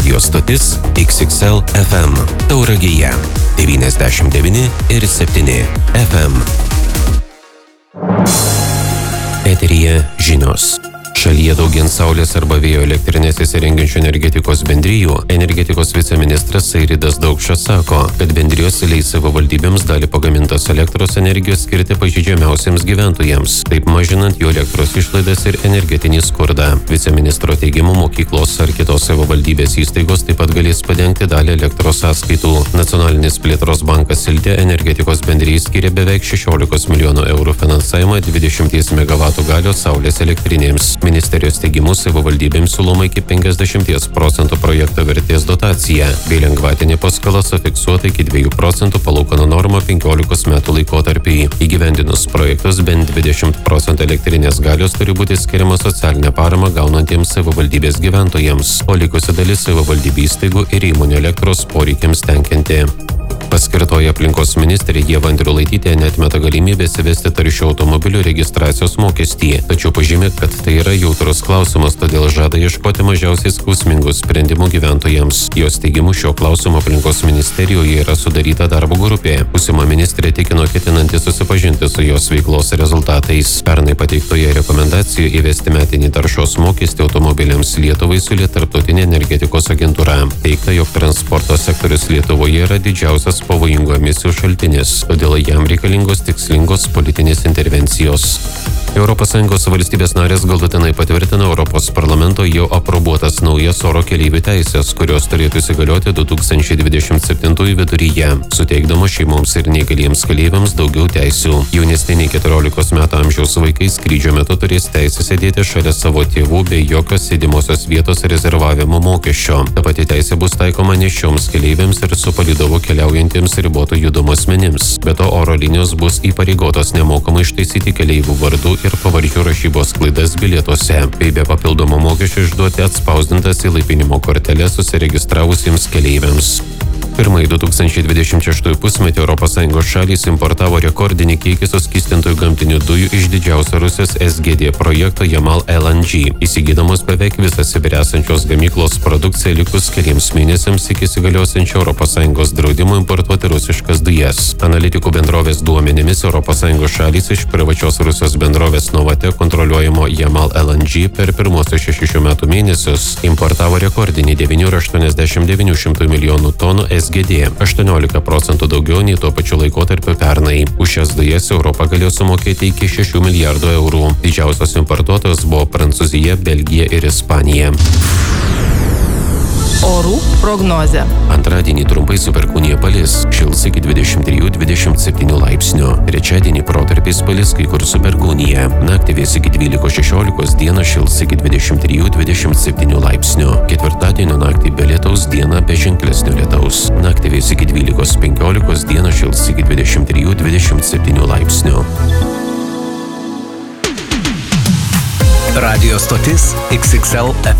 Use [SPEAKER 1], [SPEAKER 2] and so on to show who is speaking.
[SPEAKER 1] Radio stotis XXL FM Tauragėje 99,7 FM. Eteryje žinios. Šalyje daugint saulės arba vėjo elektrinės įsirengiančių energetikos bendrijų, energetikos viceministras Airidas Daukšas sako, kad bendrijos leis savivaldybėms dalį pagamintos elektros energijos skirti pažeidžiamiausiems gyventojams, taip mažinant jų elektros išlaidas ir energetinį skurdą. Viceministro teigimu, mokyklos ar kitos savivaldybės įstaigos taip pat galės padengti dalį elektros sąskaitų. Nacionalinis plėtros bankas Siltė energetikos bendrijai skiria beveik 16 milijonų eurų finansavimą 20 MW galios saulės elektrinėms. Ministerijos teigimu, savivaldybėms siūloma iki 50% projekto vertės dotacija, bei lengvatinė paskola sufiksuota iki 2% palūkanų normą 15 metų laikotarpiai. Įgyvendinus projektus bent 20% elektrinės galios turi būti skiriama socialinė parama gaunantiems savivaldybės gyventojams, o likusi dalis savivaldybių įstaigų ir įmonių elektros poreikiams tenkinti. Paskirtoji aplinkos ministrė Ieva Andriulaitytė neatmeta galimybės įvesti taršių automobilių registracijos mokestį, tačiau pažymė, kad tai yra jautrus klausimas, todėl žada ieškoti mažiausiai skausmingų sprendimų gyventojams. Jos teigimu, šio klausimo aplinkos ministerijoje yra sudaryta darbo grupė. Būsima ministrė tikino ketinanti susipažinti su jos veiklos rezultatais. Pernai pateiktoje rekomendacijoje įvesti metinį taršos mokestį automobiliams Lietuvai siūlė Tarptautinė energetikos agentūra. Teigta, jog transporto sektorius Lietuvoje yra didžiausias pavojingų emisijų šaltinis, todėl jam reikalingos tikslingos politinės intervencijos. ES valstybės narės galutinai patvirtino Europos parlamento jau aprobuotas naujas oro keleivių teisės, kurios turėtų įsigalioti 2027 viduryje, suteikdamos šeimoms ir neįgaliems keleiviams daugiau teisių. Jaunesni nei 14 metų amžiaus vaikai skrydžio metu turės teisę sėdėti šalia savo tėvų bei jokios sėdimosios vietos rezervavimo mokesčio. Ta pati teisė bus taikoma nešioms keleiviams ir su palydovu keliaujantiems riboto judumo asmenims. Be to, oro linijos bus įpareigotos nemokamai ištaisyti keleivių vardų ir pavardžių rašybos klaidas bilietuose, bei be papildomo mokesčio išduoti atspausdintas įlaipinimo korteles susiregistravusiems keleiviams. Pirmąjį 2026 pusmetį ES šalys importavo rekordinį kiekį suskystintųjų gamtinių dujų iš didžiausio Rusijos SGD projekto Yamal LNG, įsigydamos beveik visą Sibire esančios gamyklos produkciją likus keliems mėnesiams iki įsigaliosiančio ES draudimo importuoti rusiškas dujas. Analitikų bendrovės duomenimis ES šalys iš privačios Rusijos bendrovės Novatek kontroliuojamo Yamal LNG per pirmosius 6 metų mėnesius importavo rekordinį 9,89 milijonų tonų SGD, 18% daugiau nei tuo pačiu laikotarpiu pernai. Už šias dujas Europa galėjo sumokėti iki 6 milijardų eurų. Didžiausios importuotojos buvo Prancūzija, Belgija ir Ispanija.
[SPEAKER 2] Orų prognozė.
[SPEAKER 1] Antradienį trumpai su perkūnija palis, šils iki 23-27 laipsnių. Trečiadienį protarpiais palis, kai kur su perkūnija. Naktį vės iki 12-16, dieną šils iki 23-27 laipsnių. Ketvirtadienio naktį be lietaus, dieną be ženklesnio lietaus. Naktį vės iki 12-15, dieną šils iki 23-27 laipsnių.
[SPEAKER 3] Radio stotis XXL FM.